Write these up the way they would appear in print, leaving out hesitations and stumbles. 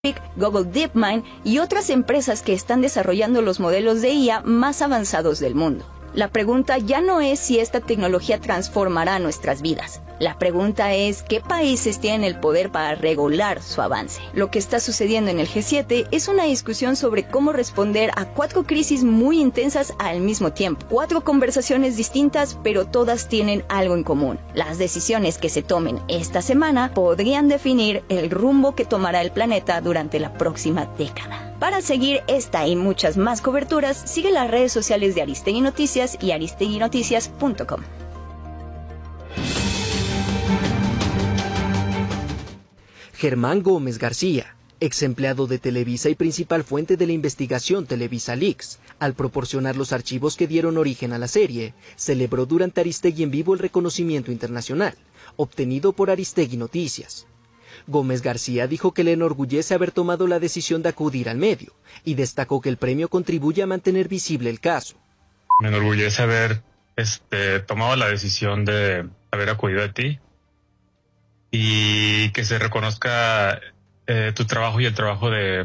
Google DeepMind y otras empresas que están desarrollando los modelos de IA más avanzados del mundo. La pregunta ya no es si esta tecnología transformará nuestras vidas. La pregunta es qué países tienen el poder para regular su avance. Lo que está sucediendo en el G7 es una discusión sobre cómo responder a 4 crisis muy intensas al mismo tiempo. 4 conversaciones distintas, pero todas tienen algo en común. Las decisiones que se tomen esta semana podrían definir el rumbo que tomará el planeta durante la próxima década. Para seguir esta y muchas más coberturas, sigue las redes sociales de Aristegui Noticias y aristeguinoticias.com. Germán Gómez García, ex empleado de Televisa y principal fuente de la investigación Televisa Leaks, al proporcionar los archivos que dieron origen a la serie, celebró durante Aristegui en Vivo el reconocimiento internacional, obtenido por Aristegui Noticias. Gómez García dijo que le enorgullece haber tomado la decisión de acudir al medio y destacó que el premio contribuye a mantener visible el caso. Me enorgullece haber tomado la decisión de haber acudido a ti y que se reconozca tu trabajo y el trabajo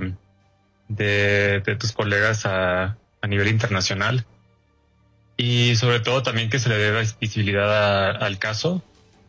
de tus colegas a nivel internacional, y sobre todo también que se le dé visibilidad al caso.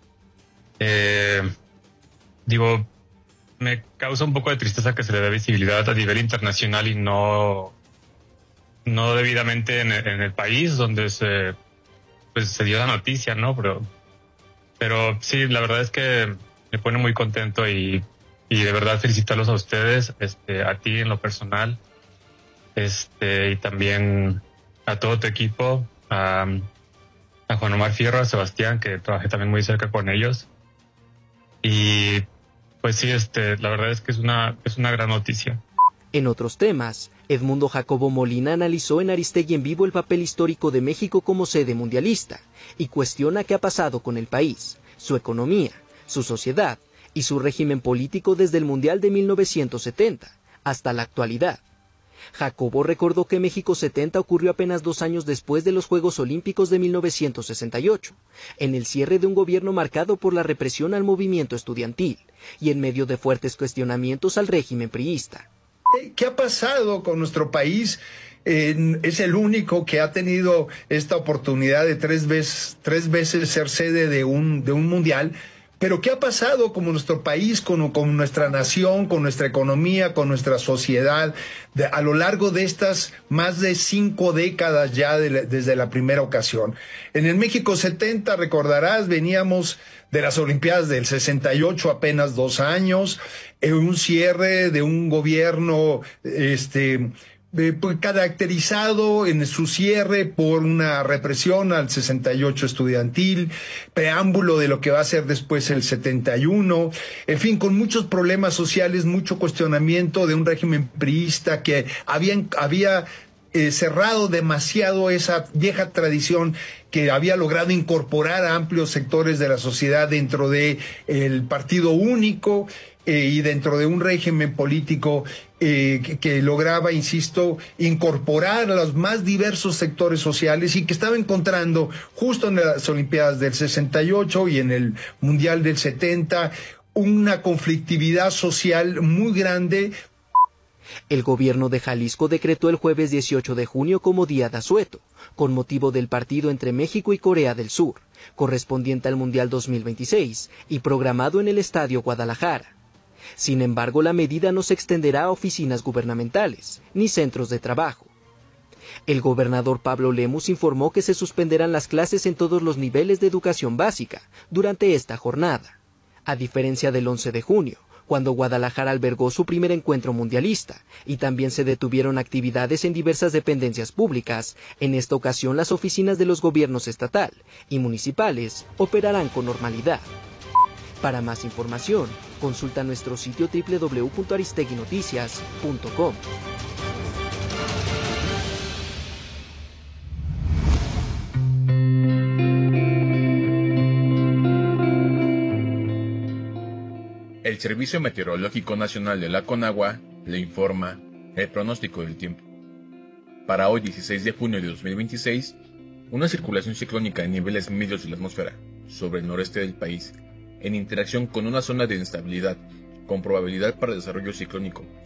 Me causa un poco de tristeza que se le dé visibilidad a nivel internacional y no debidamente en el país donde se dio la noticia, ¿no? Pero sí, la verdad es que me pone muy contento y de verdad felicitarlos a ustedes, a ti en lo personal, y también a todo tu equipo, a Juan Omar Fierro, a Sebastián, que trabajé también muy cerca con ellos. Y pues sí, la verdad es que es una gran noticia. En otros temas, Edmundo Jacobo Molina analizó en Aristegui en Vivo el papel histórico de México como sede mundialista y cuestiona qué ha pasado con el país, su economía, su sociedad y su régimen político desde el Mundial de 1970 hasta la actualidad. Jacobo recordó que México 70 ocurrió apenas 2 años después de los Juegos Olímpicos de 1968, en el cierre de un gobierno marcado por la represión al movimiento estudiantil y en medio de fuertes cuestionamientos al régimen priista. ¿Qué ha pasado con nuestro país? Es el único que ha tenido esta oportunidad de tres veces ser sede de un mundial. Pero ¿qué ha pasado con nuestro país, con nuestra nación, con nuestra economía, con nuestra sociedad, a lo largo de estas más de 5 décadas ya desde la primera ocasión? En el México 70, recordarás, veníamos de las Olimpiadas del 68, apenas 2 años, un cierre de un gobierno caracterizado en su cierre por una represión al 68 estudiantil, preámbulo de lo que va a ser después el 71, en fin, con muchos problemas sociales, mucho cuestionamiento de un régimen priista que había cerrado demasiado esa vieja tradición que había logrado incorporar a amplios sectores de la sociedad dentro de el partido único y dentro de un régimen político que lograba, insisto, incorporar a los más diversos sectores sociales y que estaba encontrando justo en las Olimpiadas del 68 y en el Mundial del 70 una conflictividad social muy grande. El gobierno de Jalisco decretó el jueves 18 de junio como Día de Asueto, con motivo del partido entre México y Corea del Sur, correspondiente al Mundial 2026 y programado en el Estadio Guadalajara. Sin embargo, la medida no se extenderá a oficinas gubernamentales ni centros de trabajo. El gobernador Pablo Lemus informó que se suspenderán las clases en todos los niveles de educación básica durante esta jornada, a diferencia del 11 de junio, cuando Guadalajara albergó su primer encuentro mundialista, y también se detuvieron actividades en diversas dependencias públicas. En esta ocasión, las oficinas de los gobiernos estatal y municipales operarán con normalidad. Para más información, consulta nuestro sitio www.aristeguinoticias.com. El Servicio Meteorológico Nacional de la Conagua le informa el pronóstico del tiempo. Para hoy, 16 de junio de 2026, una circulación ciclónica en niveles medios de la atmósfera sobre el noreste del país, en interacción con una zona de inestabilidad con probabilidad para desarrollo ciclónico